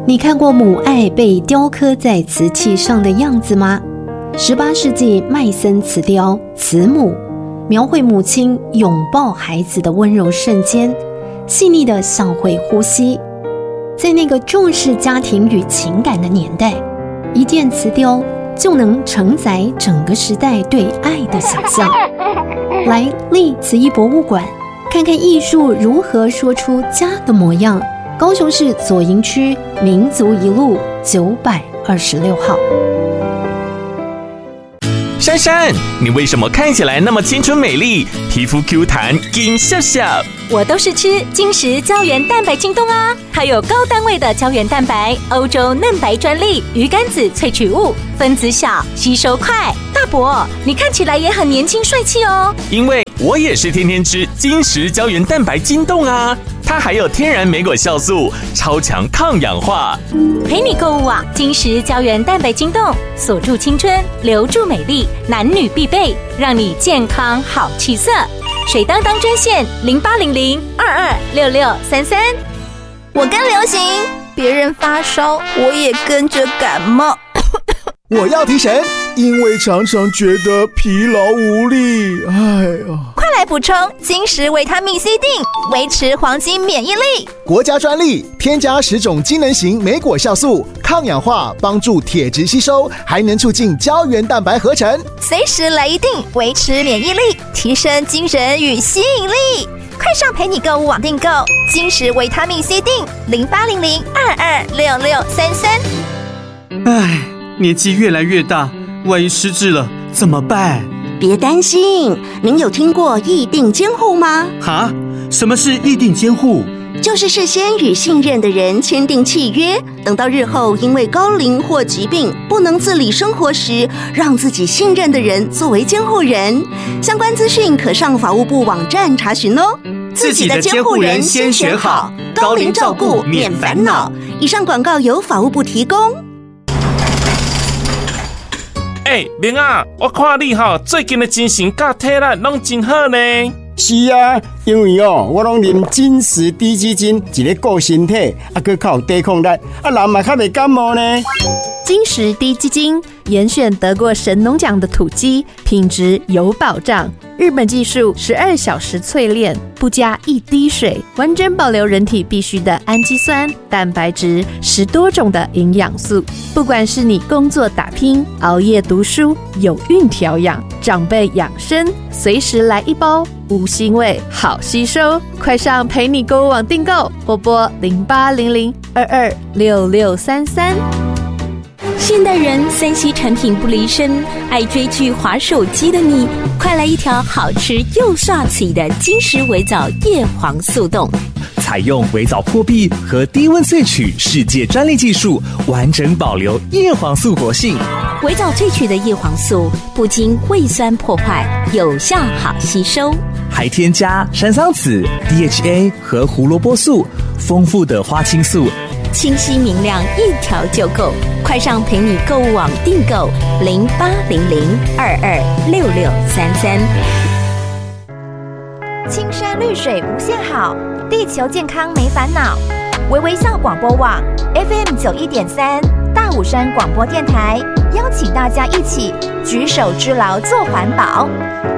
你看过母爱被雕刻在瓷器上的样子吗？18世纪麦森瓷雕《慈母》描绘母亲拥抱孩子的温柔瞬间，细腻的像会呼吸。在那个重视家庭与情感的年代，一件瓷雕就能承载整个时代对爱的想象。来历慈艺博物馆看看艺术如何说出家的模样。高雄市左营区民族一路926号。 珊珊，你为什么看起来那么清纯美丽，皮肤 Q 弹金笑笑？ 我都是吃金石胶原蛋白晶冻啊，它有高单位的胶原蛋白，欧洲嫩白专利，鱼肝子萃取物，分子小，吸收快。大伯，你看起来也很年轻帅气哦。 因为我也是天天吃金石胶原蛋白晶冻啊，它还有天然莓果酵素，超强抗氧化。 陪你购物啊，金石胶原蛋白晶冻，锁住青春，留住美丽，男女必备，让你健康好气色。水当当专线0800226633。 我跟流行，别人发烧，我也跟着感冒。 我要提神，因为常常觉得疲劳无力。 快来补充金石维他命 C 锭，维持黄金免疫力。 国家专利，添加10种机能型莓果酵素，抗氧化，帮助铁质吸收，还能促进胶原蛋白合成。 随时来一锭，维持免疫力，提升精神与吸引力。快上陪你购物网订购金石维他命 C 锭，0800226633。 年纪越来越大，万一失智了怎么办？ 别担心，您有听过议定监护吗？ 哈？什么是议定监护？ 就是事先与信任的人签订契约，等到日后因为高龄或疾病不能自理生活时，让自己信任的人作为监护人。相关资讯可上法务部网站查询哦。 自己的监护人先选好， 高龄照顾免烦恼。以上广告由法务部提供。 明啊，我看你最近的精神甲体力拢真好呢。 是啊，因为我拢啉金石低基金，一个顾身体，还靠抵抗力，人嘛较袂感冒呢。 金石低基金严选得过神农奖的土鸡，品质有保障。日本技术12小时淬炼，不加一滴水，完整保留人体必需的氨基酸、蛋白质，10多种的营养素。不管是你工作打拼、熬夜读书、有孕调养、长辈养生，随时来一包，无腥味，好吸收。快上陪你购物网订购，或拨0800226633。 现代人3C 产品不离身，爱追剧滑手机的你，快来一条好吃又刷嘴的金石微藻叶黄素冻。 采用微藻破壁和低温萃取世界专利技术，完整保留叶黄素活性。 微藻萃取的叶黄素不经胃酸破坏，有效好吸收， 还添加山桑子、DHA 和胡萝卜素，丰富的花青素， 清晰明亮，一条就够。快上陪你购物网订购0800226633。 青山绿水无限好，地球健康没烦恼。微微笑广播网 FM 91.3大武山广播电台，邀请大家一起举手之劳做环保。